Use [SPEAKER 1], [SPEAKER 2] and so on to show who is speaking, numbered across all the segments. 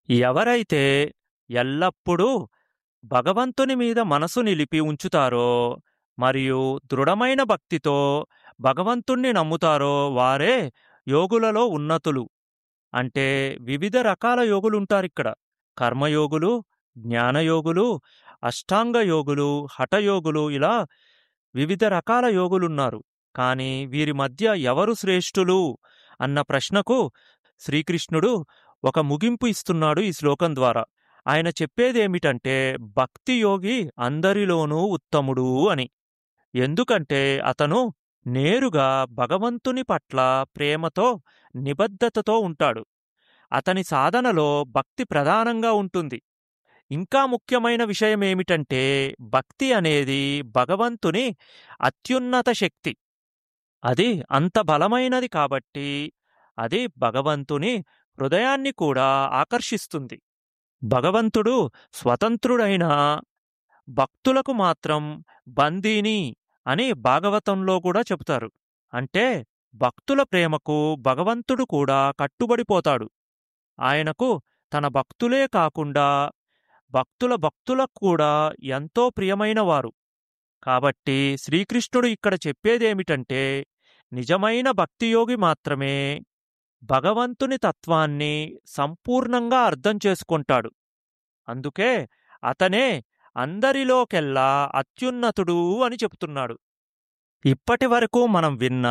[SPEAKER 1] ఎవరైతే ఎల్లప్పుడూ భగవంతుని మీద మనసు నిలిపి ఉంచుతారో మరియు దృఢమైన భక్తితో భగవంతుణ్ణి నమ్ముతారో వారే యోగులలో ఉన్నతులు. అంటే వివిధ రకాల యోగులుంటారిక్కడ. కర్మయోగులు, జ్ఞానయోగులు, అష్టాంగ యోగులు, హఠయోగులు ఇలా వివిధ రకాల యోగులున్నారు. కానీ వీరి మధ్య ఎవరు శ్రేష్ఠులు అన్న ప్రశ్నకు శ్రీకృష్ణుడు ఒక ముగింపు ఇస్తున్నాడు ఈ శ్లోకం ద్వారా. ఆయన చెప్పేదేమిటంటే భక్తి యోగి అందరిలోనూ ఉత్తముడు అని. ఎందుకంటే అతను నేరుగా భగవంతుని పట్ల ప్రేమతో నిబద్ధతతో ఉంటాడు. అతని సాధనలో భక్తి ప్రధానంగా ఉంటుంది. ఇంకా ముఖ్యమైన విషయమేమిటంటే భక్తి అనేది భగవంతుని అత్యున్నత శక్తి. అది అంత బలమైనది కాబట్టి అది భగవంతుని హృదయాన్ని కూడా ఆకర్షిస్తుంది. భగవంతుడు స్వతంత్రుడైన భక్తులకు మాత్రం బందీని అని భాగవతంలో కూడా చెబుతారు. అంటే భక్తుల ప్రేమకు భగవంతుడు కూడా కట్టుబడిపోతాడు. ఆయనకు తన భక్తులే కాకుండా భక్తులకు కూడా ఎంతో ప్రియమైన వారు. కాబట్టి శ్రీకృష్ణుడు ఇక్కడ చెప్పేదేమిటంటే నిజమైన భక్తియోగి మాత్రమే భగవంతుని తత్వాన్ని సంపూర్ణంగా అర్థం చేసుకుంటాడు. అందుకే అతనే అందరిలోకెల్లా అత్యున్నతుడు అని చెప్తున్నాడు. ఇప్పటి వరకు మనం విన్న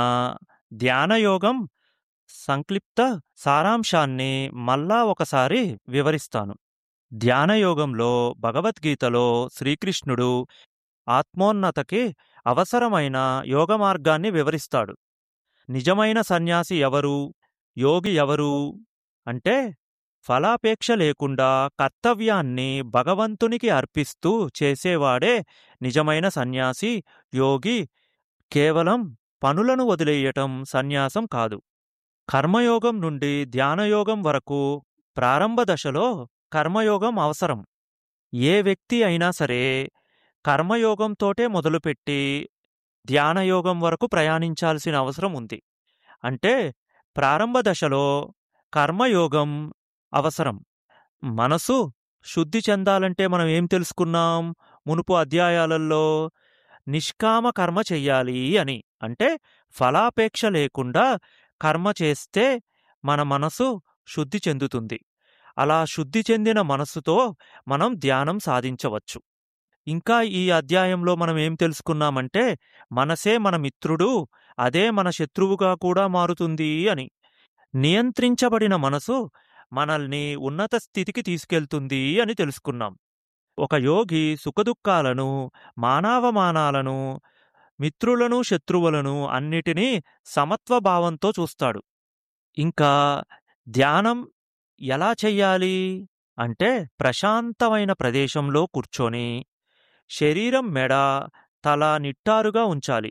[SPEAKER 1] ధ్యానయోగం సంక్లిప్త సారాంశాన్ని మళ్ళా ఒకసారి వివరిస్తాను. ధ్యానయోగంలో భగవద్గీతలో శ్రీకృష్ణుడు ఆత్మోన్నతకి అవసరమైన యోగ మార్గాన్ని వివరిస్తాడు. నిజమైన సన్యాసి ఎవరు, యోగి ఎవరు అంటే ఫలాపేక్ష లేకుండా కర్తవ్యాన్ని భగవంతునికి అర్పిస్తూ చేసేవాడే నిజమైన సన్యాసి, యోగి. కేవలం పనులను వదిలేయటం సన్యాసం కాదు. కర్మయోగం నుండి ధ్యానయోగం వరకు ప్రారంభ దశలో కర్మయోగం అవసరం. ఏ వ్యక్తి అయినా సరే కర్మయోగంతోటే మొదలుపెట్టి ధ్యానయోగం వరకు ప్రయాణించాల్సిన అవసరం ఉంది. అంటే ప్రారంభ దశలో కర్మయోగం అవసరం. మనసు శుద్ధి చెందాలంటే మనం ఏం తెలుసుకున్నాం మునుపు అధ్యాయాలలో? నిష్కామ కర్మ చెయ్యాలి అని. అంటే ఫలాపేక్ష లేకుండా కర్మ చేస్తే మన మనసు శుద్ధి చెందుతుంది. అలా శుద్ధి చెందిన మనసుతో మనం ధ్యానం సాధించవచ్చు. ఇంకా ఈ అధ్యాయంలో మనం ఏం తెలుసుకున్నామంటే మనసే మన మిత్రుడు, అదే మన శత్రువుగా కూడా మారుతుంది అని. నియంత్రించబడిన మనసు మనల్ని ఉన్నత స్థితికి తీసుకెళ్తుంది అని తెలుసుకున్నాం. ఒక యోగి సుఖదుఖాలను, మానావమానాలను, మిత్రులను, శత్రువులను అన్నిటినీ సమత్వభావంతో చూస్తాడు. ఇంకా ధ్యానం ఎలా చెయ్యాలి అంటే ప్రశాంతమైన ప్రదేశంలో కూర్చొని శరీరం, మెడ, తల నిట్టారుగా ఉంచాలి.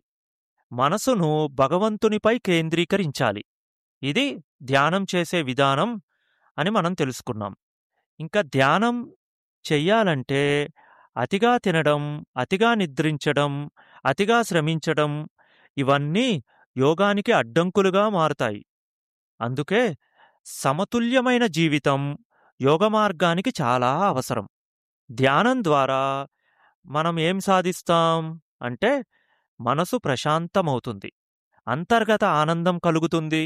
[SPEAKER 1] మనసును భగవంతునిపై కేంద్రీకరించాలి. ఇది ధ్యానం చేసే విధానం అని మనం తెలుసుకున్నాం. ఇంకా ధ్యానం చెయ్యాలంటే అతిగా తినడం, అతిగా నిద్రించడం, అతిగా శ్రమించడం ఇవన్నీ యోగానికి అడ్డంకులుగా మారుతాయి. అందుకే సమతుల్యమైన జీవితం యోగమార్గానికి చాలా అవసరం. ధ్యానం ద్వారా మనం ఏం సాధిస్తాం అంటే మనసు ప్రశాంతమవుతుంది, అంతర్గత ఆనందం కలుగుతుంది.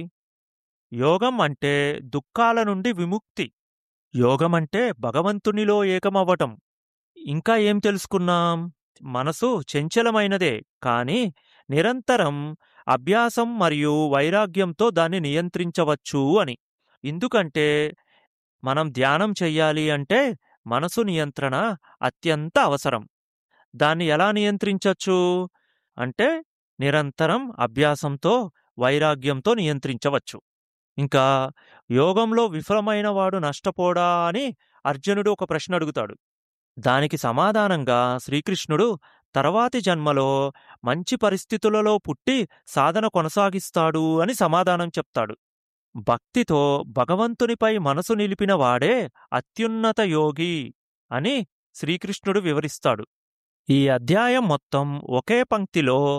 [SPEAKER 1] యోగం అంటే దుఃఖాల నుండి విముక్తి. యోగం అంటే భగవంతునిలో ఏకమవ్వటం. ఇంకా ఏం తెలుసుకున్నాం? మనసు చంచలమైనదే, కానీ నిరంతరం అభ్యాసం మరియు వైరాగ్యంతో దాన్ని నియంత్రించవచ్చు అని. ఎందుకంటే మనం ధ్యానం చెయ్యాలి అంటే మనసు నియంత్రణ అత్యంత అవసరం. దాన్ని ఎలా నియంత్రించచ్చు అంటే నిరంతరం అభ్యాసంతో, వైరాగ్యంతో నియంత్రించవచ్చు. ఇంకా యోగంలో విఫలమైన వాడు నష్టపోడా అని అర్జునుడు ఒక ప్రశ్న అడుగుతాడు. దానికి సమాధానంగా శ్రీకృష్ణుడు తర్వాతి జన్మలో మంచి పరిస్థితులలో పుట్టి సాధన కొనసాగిస్తాడు అని సమాధానం చెప్తాడు. భక్తితో భగవంతునిపై మనసు నిలిపిన వాడే అత్యున్నత యోగి అని శ్రీకృష్ణుడు వివరిస్తాడు. ఈ అధ్యాయం మొత్తం ఒకే పంక్తిలో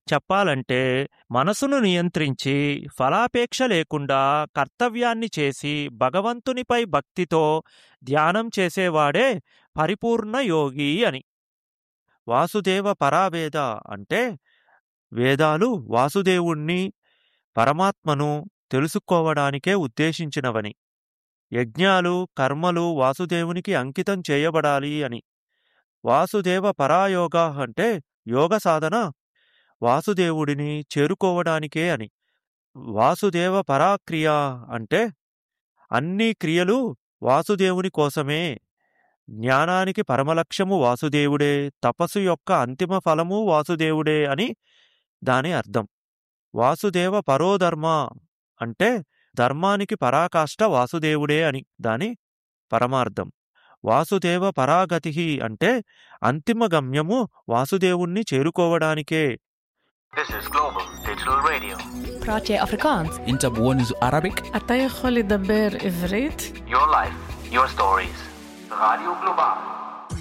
[SPEAKER 1] చెప్పాలంటే మనసును నియంత్రించి ఫలాపేక్ష లేకుండా కర్తవ్యాన్ని చేసి భగవంతునిపై భక్తితో ధ్యానం చేసేవాడే పరిపూర్ణ యోగి అని. వాసుదేవ పరావేద అంటే వేదాలు వాసుదేవుణ్ణి పరమాత్మను తెలుసుకోవడానికే ఉద్దేశించినవని. యజ్ఞాలు కర్మలు వాసుదేవునికి అంకితం చేయబడాలి అని. వాసుదేవ పరాయోగ అంటే యోగ సాధన వాసుదేవుడిని చేరుకోవడానికే అని. వాసుదేవ పరాక్రియ అంటే అన్ని క్రియలు వాసుదేవుని కోసమే. జ్ఞానానికి పరమలక్ష్యము వాసుదేవుడే, తపస్సు యొక్క అంతిమ ఫలము వాసుదేవుడే అని దాని అర్థం. వాసుదేవ పరోధర్మ అంటే ధర్మానికి పరాకాష్ట వాసుదేవుడే అని దాని పరమార్థం. వాసుదేవ పరాగతి అంటే అంతిమ గమ్యము వాసుదేవుణ్ణి చేరుకోవడానికే.
[SPEAKER 2] This is Global Digital Radio.
[SPEAKER 3] praat jij Afrikaans?
[SPEAKER 4] انت بونس Arabic?
[SPEAKER 3] אתה יכול לדבר עברית?
[SPEAKER 2] Your life, your stories. Radio Global.